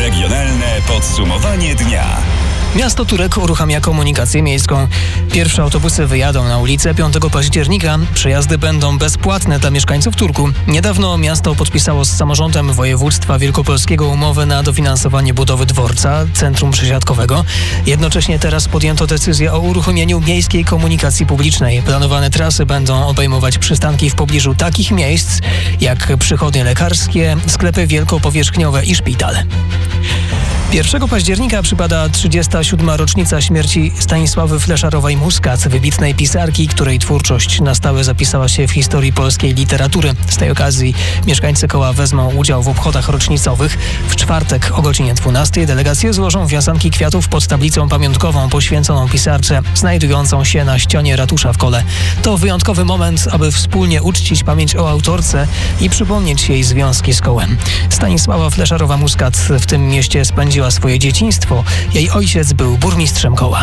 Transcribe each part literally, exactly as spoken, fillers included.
Regionalne podsumowanie dnia. Miasto Turek uruchamia komunikację miejską. Pierwsze autobusy wyjadą na ulicę piątego października. Przejazdy będą bezpłatne dla mieszkańców Turku. Niedawno miasto podpisało z samorządem województwa wielkopolskiego umowę na dofinansowanie budowy dworca, centrum przesiadkowego. Jednocześnie teraz podjęto decyzję o uruchomieniu miejskiej komunikacji publicznej. Planowane trasy będą obejmować przystanki w pobliżu takich miejsc jak przychodnie lekarskie, sklepy wielkopowierzchniowe i szpital. pierwszego października przypada trzydziesta siódma rocznica śmierci Stanisławy Fleszarowej-Muscat, wybitnej pisarki, której twórczość na stałe zapisała się w historii polskiej literatury. Z tej okazji mieszkańcy koła wezmą udział w obchodach rocznicowych. W czwartek o godzinie dwunastej delegacje złożą wiązanki kwiatów pod tablicą pamiątkową poświęconą pisarce, znajdującą się na ścianie ratusza w kole. To wyjątkowy moment, aby wspólnie uczcić pamięć o autorce i przypomnieć jej związki z kołem. Stanisława Fleszarowa-Muscat w tym mieście spędziła swoje dzieciństwo. Jej ojciec był burmistrzem koła.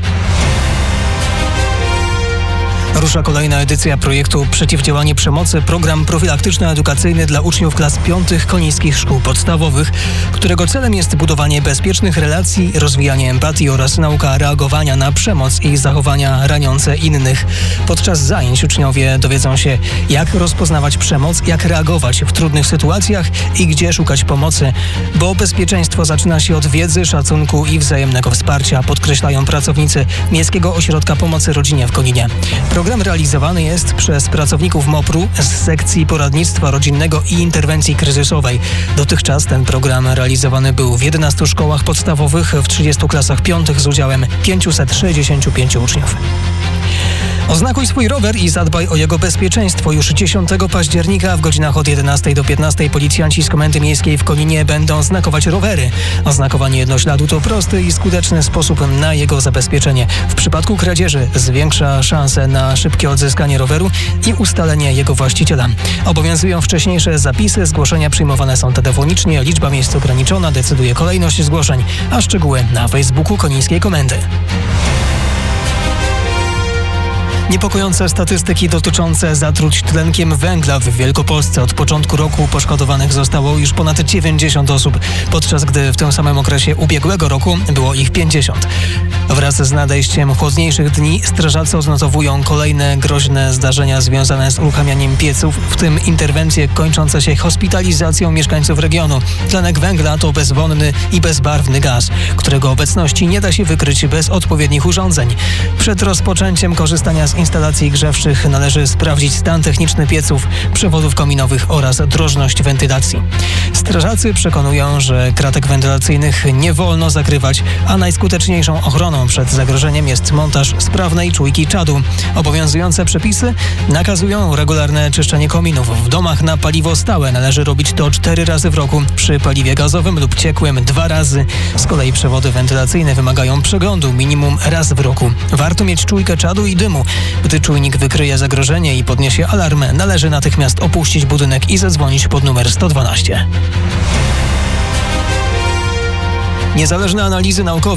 Rusza kolejna edycja projektu Przeciwdziałanie przemocy, program profilaktyczno-edukacyjny dla uczniów klas piątych konińskich szkół podstawowych, którego celem jest budowanie bezpiecznych relacji, rozwijanie empatii oraz nauka reagowania na przemoc i zachowania raniące innych. Podczas zajęć uczniowie dowiedzą się, jak rozpoznawać przemoc, jak reagować w trudnych sytuacjach i gdzie szukać pomocy, bo bezpieczeństwo zaczyna się od wiedzy, szacunku i wzajemnego wsparcia, podkreślają pracownicy Miejskiego Ośrodka Pomocy Rodzinie w Koninie. Program realizowany jest przez pracowników mopru z sekcji poradnictwa rodzinnego i interwencji kryzysowej. Dotychczas ten program realizowany był w jedenastu szkołach podstawowych w trzydziestu klasach piątych z udziałem pięciuset sześćdziesięciu pięciu uczniów. Oznakuj swój rower i zadbaj o jego bezpieczeństwo. Już dziesiątego października w godzinach od jedenastej do piętnastej policjanci z Komendy Miejskiej w Koninie będą znakować rowery. Oznakowanie jednośladu to prosty i skuteczny sposób na jego zabezpieczenie. W przypadku kradzieży zwiększa szanse na szybkie odzyskanie roweru i ustalenie jego właściciela. Obowiązują wcześniejsze zapisy, zgłoszenia przyjmowane są telefonicznie, liczba miejsc ograniczona, decyduje kolejność zgłoszeń, a szczegóły na Facebooku Konińskiej Komendy. Niepokojące statystyki dotyczące zatruć tlenkiem węgla w Wielkopolsce. Od początku roku poszkodowanych zostało już ponad dziewięćdziesiąt osób, podczas gdy w tym samym okresie ubiegłego roku było ich pięćdziesiąt. Wraz z nadejściem chłodniejszych dni strażacy odnotowują kolejne groźne zdarzenia związane z uruchamianiem pieców, w tym interwencje kończące się hospitalizacją mieszkańców regionu. Tlenek węgla to bezwonny i bezbarwny gaz, którego obecności nie da się wykryć bez odpowiednich urządzeń. Przed rozpoczęciem korzystania z instalacji grzewczych należy sprawdzić stan techniczny pieców, przewodów kominowych oraz drożność wentylacji. Strażacy przekonują, że kratek wentylacyjnych nie wolno zakrywać, a najskuteczniejszą ochroną przed zagrożeniem jest montaż sprawnej czujki czadu. Obowiązujące przepisy nakazują regularne czyszczenie kominów. W domach na paliwo stałe należy robić to cztery razy w roku, przy paliwie gazowym lub ciekłym dwa razy. Z kolei przewody wentylacyjne wymagają przeglądu minimum raz w roku. Warto mieć czujkę czadu i dymu. Gdy czujnik wykryje zagrożenie i podniesie alarm, należy natychmiast opuścić budynek i zadzwonić pod numer sto dwanaście. Niezależne analizy naukowe